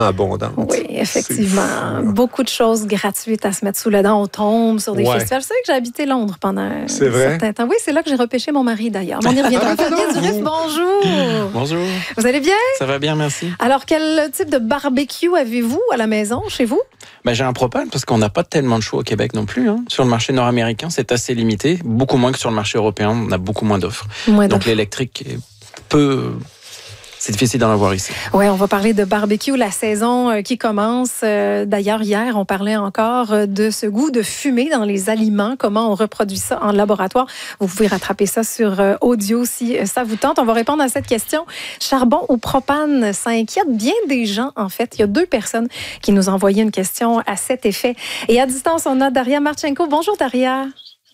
abondante. Oui, effectivement. Beaucoup de choses gratuites à se mettre sous le dent. On tombe sur des festivals. Vous savez que j'ai habité Londres pendant un certain temps. Oui, c'est là que j'ai repêché mon mari, d'ailleurs. On y reviendra. Fabien Durif, bonjour. Bonjour. Vous allez bien? Ça va bien, merci. Alors, quel type de barbecue avez-vous à la maison, chez vous? J'ai un propane parce qu'on n'a pas tellement de choix au Québec non plus. Sur le marché nord-américain, c'est assez limité. Beaucoup moins que sur le marché européen. On a beaucoup moins d'offres. Donc, l'électrique est peu... C'est difficile d'en avoir ici. Oui, on va parler de barbecue, la saison qui commence. D'ailleurs, hier, on parlait encore de ce goût de fumée dans les aliments, comment on reproduit ça en laboratoire. Vous pouvez rattraper ça sur audio si ça vous tente. On va répondre à cette question. Charbon ou propane, ça inquiète bien des gens, en fait. Il y a 2 personnes qui nous ont envoyé une question à cet effet. Et à distance, on a Daria Marchenko. Bonjour, Daria.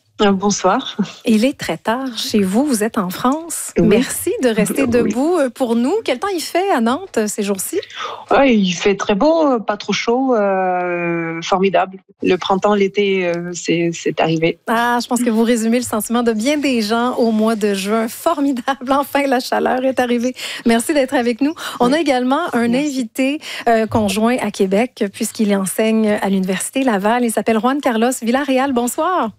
Bonsoir. Il est très tard chez vous. Vous êtes en France. Oui. Merci de rester debout pour nous. Quel temps il fait à Nantes ces jours-ci? Il fait très beau, pas trop chaud, formidable. Le printemps, l'été, c'est arrivé. Je pense que vous résumez le sentiment de bien des gens au mois de juin. Formidable. Enfin, la chaleur est arrivée. Merci d'être avec nous. On a également un invité conjoint à Québec, puisqu'il enseigne à l'Université Laval. Il s'appelle Juan Carlos Villarreal. Bonsoir.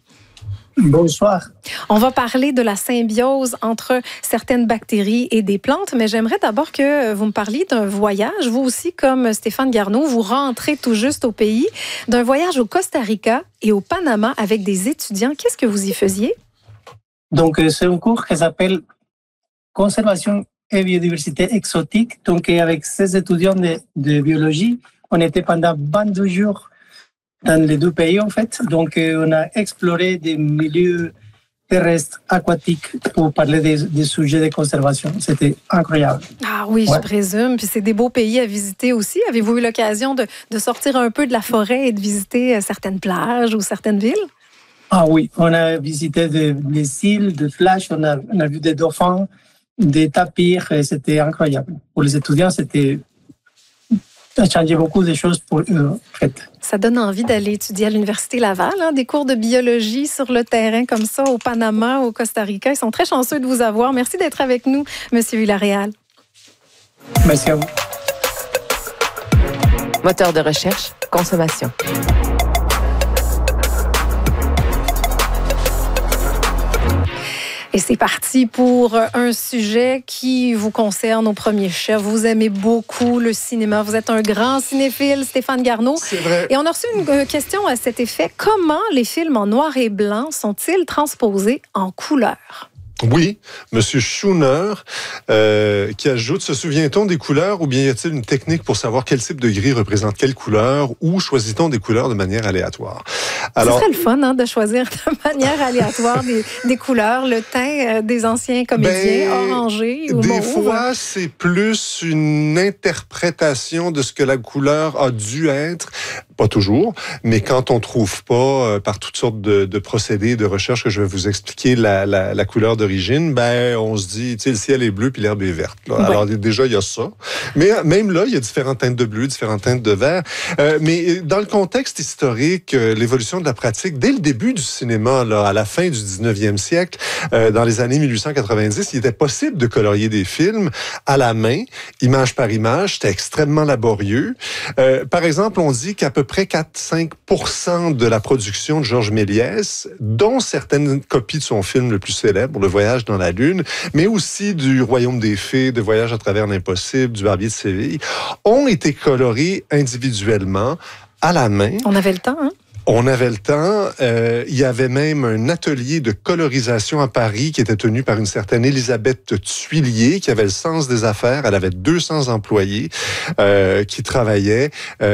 Bonsoir. On va parler de la symbiose entre certaines bactéries et des plantes, mais j'aimerais d'abord que vous me parliez d'un voyage. Vous aussi, comme Stéphane Garneau, vous rentrez tout juste au pays, d'un voyage au Costa Rica et au Panama avec des étudiants. Qu'est-ce que vous y faisiez? Donc, c'est un cours qui s'appelle Conservation et biodiversité exotique. Donc, avec 16 étudiants de biologie, on était pendant 22 jours dans les 2 pays, en fait. Donc, on a exploré des milieux terrestres, aquatiques, pour parler des sujets de conservation. C'était incroyable. Ah oui, je présume. Puis c'est des beaux pays à visiter aussi. Avez-vous eu l'occasion de sortir un peu de la forêt et de visiter certaines plages ou certaines villes? Ah oui, on a visité des îles, des plages, on a vu des dauphins, des tapirs, et c'était incroyable. Pour les étudiants, ça a changé beaucoup de choses pour eux, en fait. Ça donne envie d'aller étudier à l'Université Laval, des cours de biologie sur le terrain comme ça, au Panama, au Costa Rica. Ils sont très chanceux de vous avoir. Merci d'être avec nous, Monsieur Villarreal. Merci à vous. Moteur de recherche, consommation. Et c'est parti pour un sujet qui vous concerne au premier chef. Vous aimez beaucoup le cinéma. Vous êtes un grand cinéphile, Stéphane Garneau. C'est vrai. Et on a reçu une question à cet effet. Comment les films en noir et blanc sont-ils transposés en couleur? Oui, Monsieur Schooner, qui ajoute, se souvient-on des couleurs ou bien y a-t-il une technique pour savoir quel type de gris représente quelle couleur ou choisit-on des couleurs de manière aléatoire? Alors, ce serait le fun de choisir de manière aléatoire des couleurs, le teint des anciens comédiens, orangé ou mauve. Des fois, c'est plus une interprétation de ce que la couleur a dû être. Pas toujours, mais quand on trouve pas, par toutes sortes de procédés de recherche que je vais vous expliquer la couleur d'origine, on se dit, le ciel est bleu puis l'herbe est verte. Là. Ouais. Alors déjà, il y a ça. Mais même là, il y a différentes teintes de bleu, différentes teintes de vert. Mais dans le contexte historique, l'évolution de la pratique, dès le début du cinéma, là, à la fin du 19e siècle, dans les années 1890, il était possible de colorier des films à la main, image par image. C'était extrêmement laborieux. Par exemple, on dit qu'à peu près 4-5% de la production de Georges Méliès, dont certaines copies de son film le plus célèbre, Le Voyage dans la Lune, mais aussi du Royaume des Fées, de Voyage à travers l'impossible, du Barbier de Séville, ont été colorés individuellement à la main. On avait le temps, hein? On avait le temps. Il y avait même un atelier de colorisation à Paris qui était tenu par une certaine Élisabeth Tuillier, qui avait le sens des affaires. Elle avait 200 employés qui travaillaient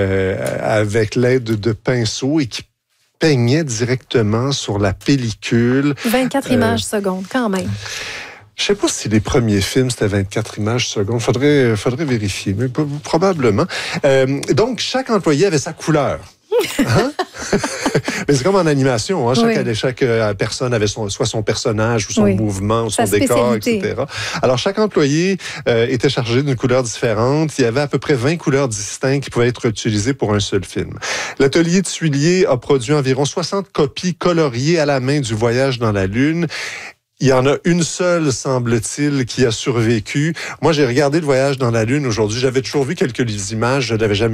avec l'aide de pinceaux et qui peignaient directement sur la pellicule. 24 images secondes, quand même. Je ne sais pas si les premiers films, c'était 24 images secondes. Faudrait vérifier, mais probablement. Donc, chaque employé avait sa couleur. Hein? Mais c'est comme en animation, hein? Chaque personne avait soit son personnage ou son mouvement ou son décor, etc. Alors chaque employé était chargé d'une couleur différente. Il y avait à peu près 20 couleurs distinctes qui pouvaient être utilisées pour un seul film. L'atelier de Tuillier a produit environ 60 copies coloriées à la main du Voyage dans la Lune. Il y en a une seule, semble-t-il, qui a survécu. Moi, j'ai regardé le voyage dans la Lune aujourd'hui. J'avais toujours vu quelques images. Je l'avais jamais